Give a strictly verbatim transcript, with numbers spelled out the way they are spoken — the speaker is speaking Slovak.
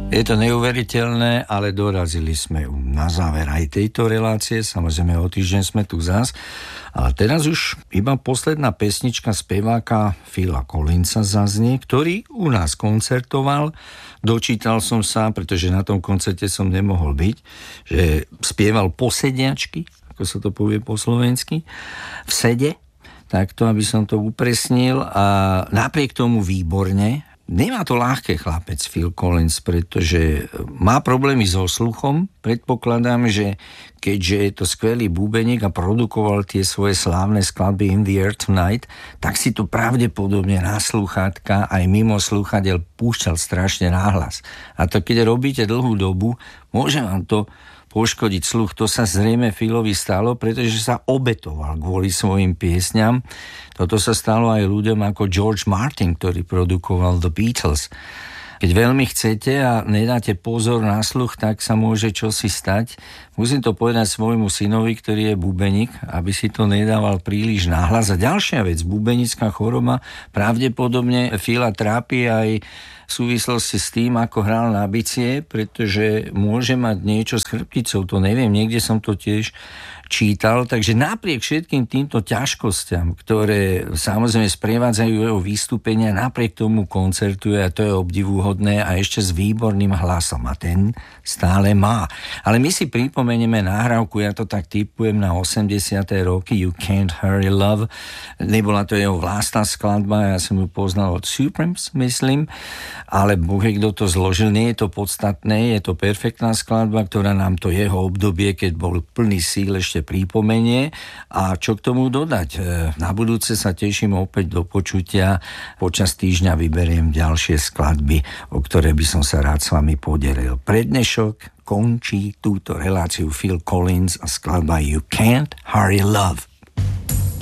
Je to neuveriteľné, ale dorazili sme na záver aj tejto relácie. Samozrejme, o týždeň sme tu zás. A teraz už iba posledná pesnička speváka Phila Collinsa zaznie, ktorý u nás koncertoval. Dočítal som sa, pretože na tom koncerte som nemohol byť, že spieval posediačky, ako sa to povie po slovensky, v sede. Takto, aby som to upresnil. A napriek tomu výborne. Nemá to ľahké chlapec Phil Collins, pretože má problémy so sluchom. Predpokladám, že keďže je to skvelý búbeník a produkoval tie svoje slávne skladby In the Air Tonight, tak si to pravdepodobne na slúchatka aj mimo slúchadiel púšťal strašne náhlas. A to keď robíte dlhú dobu, môže vám to poškodiť sluch. To sa zrejme Philovi stalo, pretože sa obetoval kvôli svojim piesňam. Toto sa stalo aj ľuďom ako George Martin, ktorý produkoval The Beatles. Keď veľmi chcete a nedáte pozor na sluch, tak sa môže čosi stať. Musím to povedať svojmu synovi, ktorý je bubeník, aby si to nedával príliš nahlas. A ďalšia vec, bubenická choroba pravdepodobne Phila trápi aj v súvislosti s tým, ako hral na bicie, pretože môže mať niečo s chrbticou, to neviem, niekde som to tiež čítal, takže napriek všetkým týmto ťažkostiam, ktoré samozrejme sprevádzajú jeho vystúpenia, napriek tomu koncertuje a to je obdivuhodné a ešte s výborným hlasom a ten stále má. Ale my si pripomenieme nahrávku, ja to tak tipujem na osemdesiate roky, You Can't Hurry Love, nebola to jeho vlastná skladba, ja som ju poznal od Supremes, myslím, ale bohe, kto to zložil, nie je to podstatné, je to perfektná skladba, ktorá nám to jeho obdobie, keď bol plný síl, ešte prípomenie. A čo k tomu dodať? Na budúce sa teším opäť do počutia. Počas týždňa vyberiem ďalšie skladby, o ktoré by som sa rád s vami podelil. Pre dnešok končí túto reláciu Phil Collins a skladba You Can't Hurry Love.